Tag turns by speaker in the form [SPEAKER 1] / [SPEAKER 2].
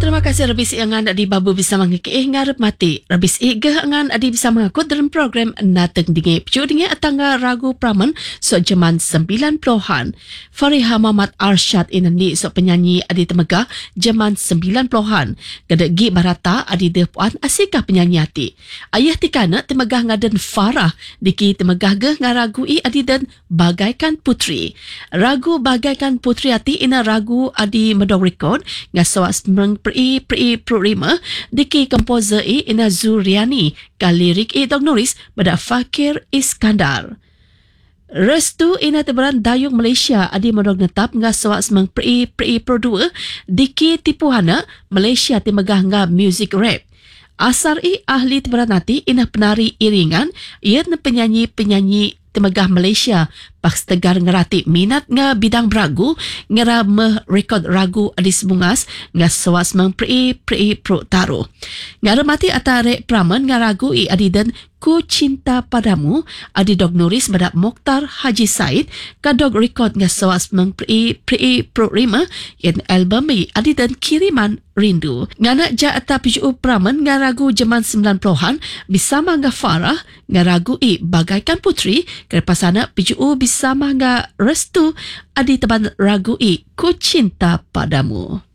[SPEAKER 1] Terima kasih Rabis Iangan adi babu bisa mengikih ngarep mati. Rabis Iga angan adi bisa mengakut dalam program Nateng Dingi. Pucuk dingi atangga ragu praman so jaman 90-an. Fariha Muhammad Arsyad inandi so penyanyi adi temegah jaman 90-an. Gadagi barata adi depuan asikah penyanyi hati. Ayah tikana temegah ngaden Farah diki temegah ge ngaragui adi dan bagaikan putri. Ragu bagaikan putri hati ina ragu adi medong rekod ngasawas Pri Prima diki komposer ina Zuriani kalirik dog nulis pada Fakir Iskandar. Restu ina tebaran dayung Malaysia adi modog netap ngasawa semang Pri Pro 2 diki tipuhana Malaysia timegah nga music rap. Asar ahli tebaran nanti ina penari iringan ia penyanyi temegah Malaysia Paks tegar ngerati minat nga bidang beragu ngera merekod ragu adis bungas nga sawas mang Pri Pro Taro. Ngara mati atare praman nga ragu adidan Ku Cinta Padamu adi dog nuris pada Mokhtar Haji Said kadog rekod nga sawas mang Pri Pro 5 yan album adidan Kiriman Rindu. Ngana ja ata PJU praman nga ragu jaman 90-an bisama nga Farah nga ragu bagaikan putri kerpasana PJU bisama nga Restu adi teban ragu Ku Cinta Padamu.